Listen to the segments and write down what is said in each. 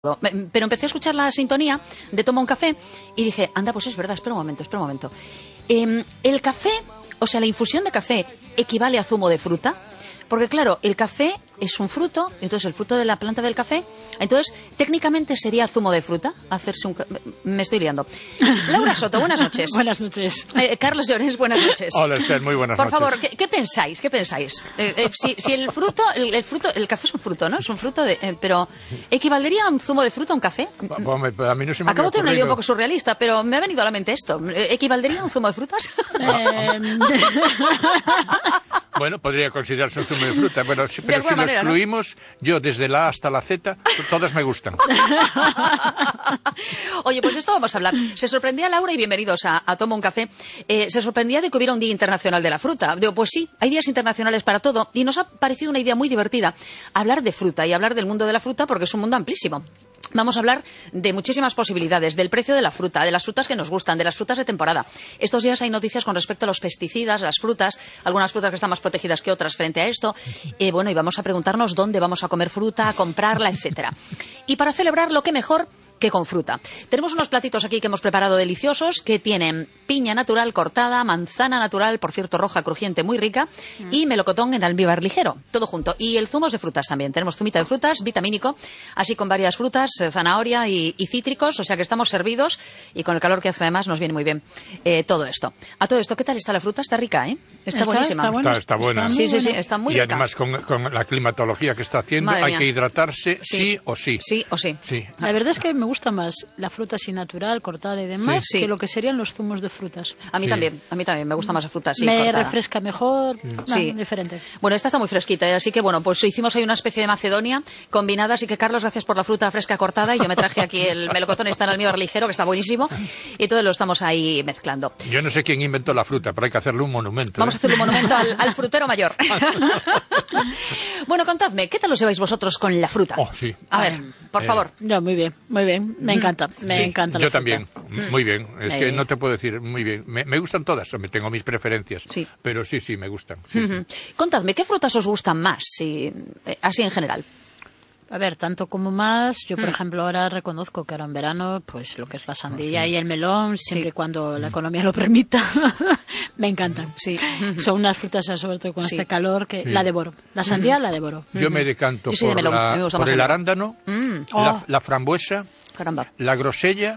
Pero empecé a escuchar la sintonía de Toma un café y dije, anda, pues es verdad, espera un momento. El café, o sea, la infusión de café equivale a zumo de fruta, porque claro, el café es un fruto, entonces el fruto de la planta del café, entonces técnicamente sería zumo de fruta, hacerse un... Me estoy liando. Laura Soto, buenas noches. Buenas noches. Carlos Llorens, buenas noches. Hola, Esther, muy buenas noches. Por favor, ¿qué pensáis? Si el fruto, el café es un fruto, ¿no? Es un fruto de... pero, ¿equivaldría a un zumo de fruta a un café? A mí no se me Acabo de tener una idea ocurrido. un poco surrealista, pero me ha venido a la mente esto. ¿Equivaldría a un zumo de frutas? Bueno, podría considerarse un zumo de fruta, pero si lo excluimos, ¿no? Yo desde la A hasta la Z, todas me gustan. Oye, pues esto vamos a hablar. Se sorprendía Laura, y bienvenidos a Toma un café, se sorprendía de que hubiera un Día Internacional de la Fruta. Digo, pues sí, hay días internacionales para todo, y nos ha parecido una idea muy divertida hablar de fruta y hablar del mundo de la fruta, porque es un mundo amplísimo. Vamos a hablar de muchísimas posibilidades, del precio de la fruta, de las frutas que nos gustan, de las frutas de temporada. Estos días hay noticias con respecto a los pesticidas, las frutas, algunas frutas que están más protegidas que otras frente a esto. Y vamos a preguntarnos dónde vamos a comer fruta, a comprarla, etcétera. Y para celebrarlo, qué mejor que con fruta. Tenemos unos platitos aquí que hemos preparado deliciosos, que tienen piña natural cortada, manzana natural, por cierto roja, crujiente, muy rica, y melocotón en almíbar ligero, todo junto. Y el zumo de frutas también. Tenemos zumito de frutas, vitamínico, así con varias frutas, zanahoria y cítricos, o sea que estamos servidos, y con el calor que hace además nos viene muy bien todo esto. A todo esto, ¿qué tal está la fruta? Está rica, ¿eh? Está buenísima. Está buena. Sí, está muy rica. Y además con la climatología que está haciendo, hay que hidratarse sí o sí. Sí o sí. La verdad es que me gusta más la fruta así natural, cortada y demás, que lo que serían los zumos de frutas. A mí también me gusta más la fruta así, me cortada. Refresca mejor, diferente. Bueno, esta está muy fresquita, así que pues hicimos ahí una especie de Macedonia combinada, así que Carlos, gracias por la fruta fresca cortada, y yo me traje aquí el melocotón, está en almíbar ligero, que está buenísimo, y todo lo estamos ahí mezclando. Yo no sé quién inventó la fruta, pero hay que hacerle un monumento. Vamos a hacerle un monumento al frutero mayor. Bueno, contadme, ¿qué tal os lleváis vosotros con la fruta? Sí. A ver, por favor. Yo muy bien, me encanta, me encanta la Yo fruta. también, muy bien, es que no te puedo decir, muy bien, me gustan todas, tengo mis preferencias, pero sí, me gustan. Sí. Contadme, ¿qué frutas os gustan más, así en general? A ver, tanto como más, yo por ejemplo ahora reconozco que ahora en verano, pues lo que es la sandía y el melón, siempre y cuando la economía lo permita, me encantan. Sí. Son unas frutas, sobre todo con este calor, que la devoro. La sandía la devoro. Yo me decanto por el arándano, la frambuesa, la grosella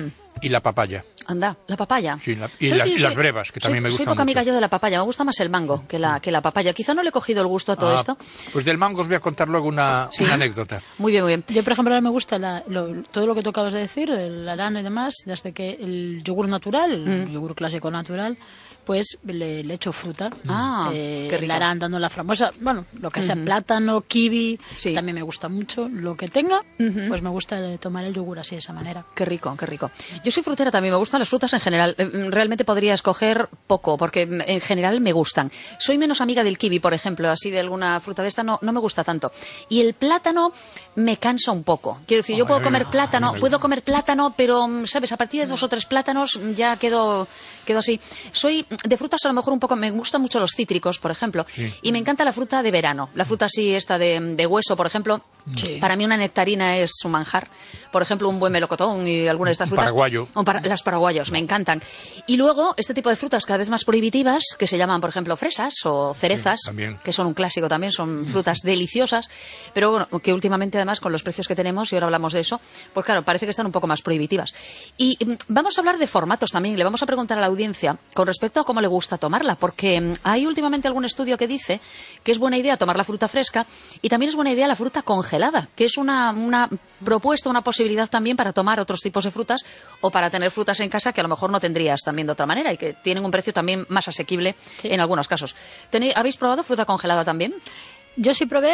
y la papaya. Anda, la papaya. Sí, las brevas, que también me gustan. Soy poca amiga yo de la papaya, me gusta más el mango que la papaya. Quizá no le he cogido el gusto a todo esto. Pues del mango os voy a contar luego una anécdota. Muy bien. Yo, por ejemplo, ahora me gusta todo lo que tú acabas de decir, el arano y demás, desde que el yogur natural, el yogur clásico natural, pues le echo fruta. Qué rico. El arándano, la frambuesa, bueno, lo que sea, plátano, kiwi, también me gusta mucho. Lo que tenga, pues me gusta tomar el yogur así de esa manera. Qué rico. Yo soy frutera también, me gustan las frutas en general. Realmente podría escoger poco, porque en general me gustan. Soy menos amiga del kiwi, por ejemplo, así de alguna fruta de esta no me gusta tanto. Y el plátano me cansa un poco. Quiero decir, yo puedo comer plátano, pero, ¿sabes? A partir de 2 o 3 plátanos ya quedo así. Soy de frutas a lo mejor un poco, me gustan mucho los cítricos, por ejemplo, y me encanta la fruta de verano, la fruta así esta de hueso, por ejemplo. Para mí una nectarina es un manjar, por ejemplo un buen melocotón y alguna de estas frutas. Paraguayo. Las paraguayos, me encantan. Y luego este tipo de frutas cada vez más prohibitivas, que se llaman por ejemplo fresas o cerezas, que son un clásico también, son frutas deliciosas, pero bueno, que últimamente además con los precios que tenemos, y ahora hablamos de eso, pues claro, parece que están un poco más prohibitivas. Y vamos a hablar de formatos también, le vamos a preguntar a la audiencia con respecto a cómo le gusta tomarla, porque hay últimamente algún estudio que dice que es buena idea tomar la fruta fresca, y también es buena idea la fruta congelada, que es una propuesta, una posibilidad también para tomar otros tipos de frutas, o para tener frutas en casa que a lo mejor no tendrías también de otra manera, y que tienen un precio también más asequible en algunos casos. ¿Habéis probado fruta congelada también? Yo sí probé,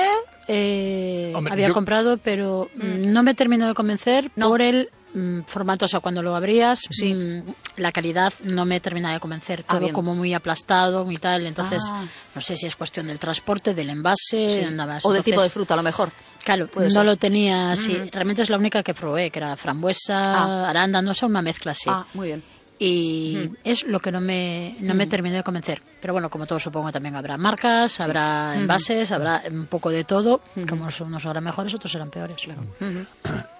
había comprado, pero no me terminó de convencer por el formato, o sea, cuando lo abrías, la calidad no me termina de convencer, todo como muy aplastado, muy tal, entonces no sé si es cuestión del transporte, del envase, nada más. O del tipo de fruta, a lo mejor. Claro, no lo tenía así, realmente es la única que probé, que era frambuesa, arándano, una mezcla así. Muy bien. Y es lo que no me terminó de convencer. Pero bueno, como todo, supongo también habrá marcas, habrá envases, habrá un poco de todo. Como unos serán mejores, otros serán peores. Claro.